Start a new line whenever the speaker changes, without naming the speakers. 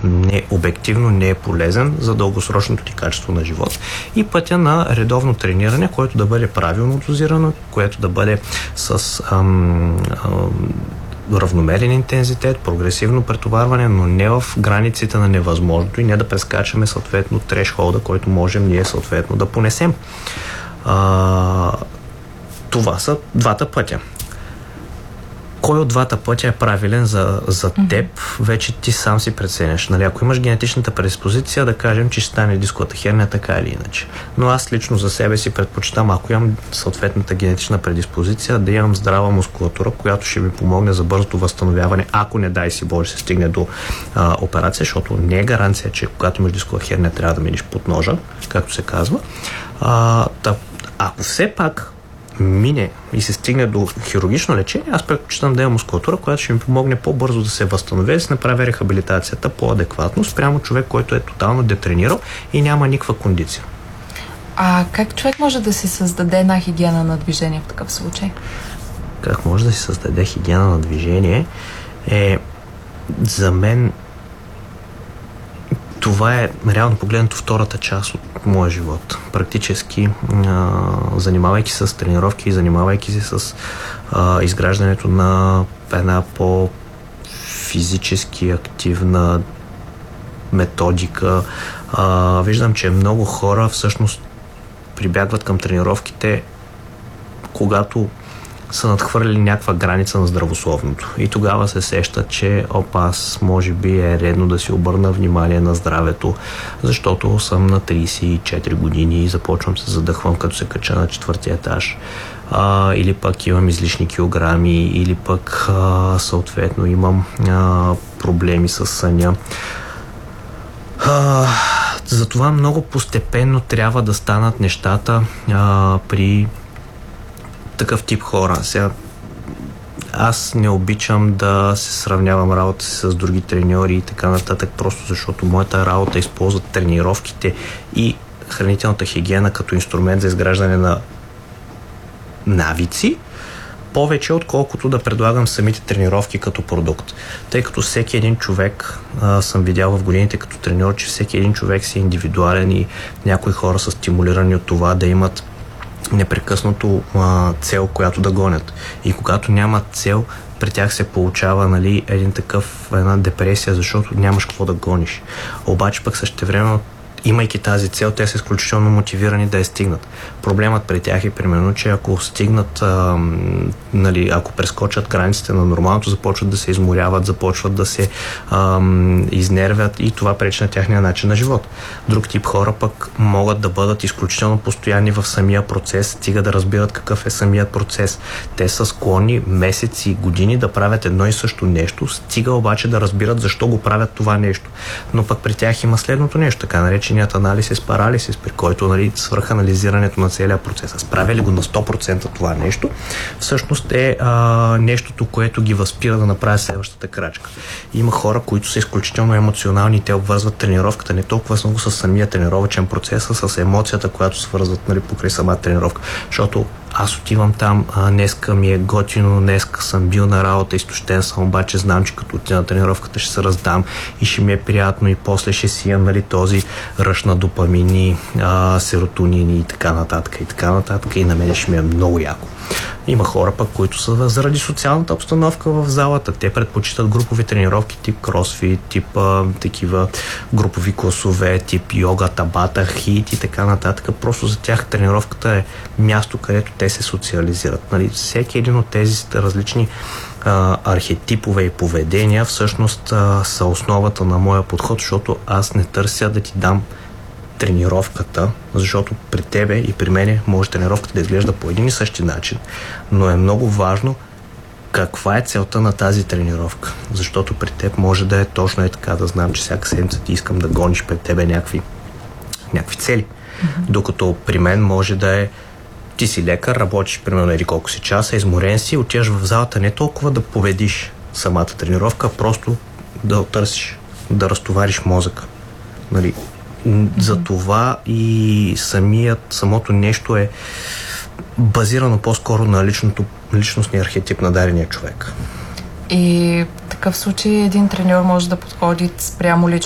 обективно не е полезен за дългосрочното ти качество на живот. И пътя на редовно трениране, което да бъде правилно дозирано, което да бъде с равномерен интензитет, прогресивно претоварване, но не в границите на невъзможното и не да прескачаме съответно трешхолда, който можем ние съответно да понесем. Това са двата пътя. Кой от двата пътя е правилен за теб, вече ти сам си преценяш. Нали, ако имаш генетичната предиспозиция, да кажем, че ще стане дисковата херния така или иначе. Но аз лично за себе си предпочитам, ако имам съответната генетична предиспозиция, да имам здрава мускулатура, която ще ми помогне за бързото възстановяване, ако не дай си Боже се стигне до операция, защото не е гаранция, че когато имаш дискова херния, трябва да минеш под ножа, както се казва. Ако все пак мине и се стигне до хирургично лечение, аз предпочитам да имам мускулатура, която ще ми помогне по-бързо да се възстанови, да се направи рехабилитацията по-адекватно спрямо човек, който е тотално детренирал и няма никаква кондиция.
А как човек може да си създаде една хигиена на движение в такъв случай?
Как може да си създаде хигиена на движение? За мен това е реално погледнато втората част от моя живот. Практически, занимавайки се с тренировки и занимавайки се с изграждането на една по-физически активна методика, виждам, че много хора всъщност прибягват към тренировките, когато са надхвърляли някаква граница на здравословното. И тогава се сещат, че аз може би е редно да си обърна внимание на здравето, защото съм на 34 години и започвам се задъхвам, като се кача на 4-ти етаж. Или пък имам излишни килограми, или пък съответно имам проблеми с съня. Затова много постепенно трябва да станат нещата при такъв тип хора. Сега, аз не обичам да се сравнявам работа си с други треньори и така нататък, просто защото моята работа използва тренировките и хранителната хигиена като инструмент за изграждане на навици, повече отколкото да предлагам самите тренировки като продукт. Тъй като всеки един човек, съм видял в годините като треньор, че всеки един човек си е индивидуален и някои хора са стимулирани от това да имат непрекъснато цел, която да гонят. И когато нямат цел, при тях се получава една депресия, защото нямаш какво да гониш. Обаче пък същевременно, имайки тази цел, те са изключително мотивирани да я стигнат. Проблемът при тях е примерно, че ако стигнат, ако прескочат границите на нормалното, започват да се изморяват, започват да се изнервят и това пречи на тяхния начин на живот. Друг тип хора пък могат да бъдат изключително постоянни в самия процес, стига да разбират какъв е самият процес. Те са склонни месеци, години да правят едно и също нещо, стига обаче да разбират защо го правят това нещо. Но пък при тях има следното нещо, така нареченият анализис парализис, при който свръханализирането на целия процес. Справя ли го на 100% това нещо, всъщност е нещото, което ги възпира да направят следващата крачка. Има хора, които са изключително емоционални и те обвързват тренировката не толкова много с самия тренировъчен процес, а с емоцията, която свързват покрай самата тренировка. Защото аз отивам там, днеска ми е готино, днеска съм бил на работа, изтощен съм, обаче знам, че като отида на тренировката ще се раздам и ще ми е приятно и после ще си имам този ръш на допамини, серотонини и така нататък и на мен ще ми е много яко. Има хора пък, които са заради социалната обстановка в залата. Те предпочитат групови тренировки тип кросфит, тип такива групови класове, тип йога, табата, хит и така нататък. Просто за тях тренировката е място, където те се социализират. Всеки един от тези различни архетипове и поведения всъщност са основата на моя подход, защото аз не търся да ти дам тренировката, защото при тебе и при мене може тренировката да изглежда по един и същи начин, но е много важно каква е целта на тази тренировка, защото при теб може да е точно така, да знам, че всяка седмица ти искам да гониш пред тебе някакви цели, докато при мен може да е ти си лекар, работиш примерно еди колко си часа, изморен си, отиваш в залата не толкова да победиш самата тренировка, а просто да търсиш, да разтовариш мозъка. За това и самото нещо е базирано по-скоро на личностния архетип на дадения човек.
И в такъв случай един треньор може да подходи спрямо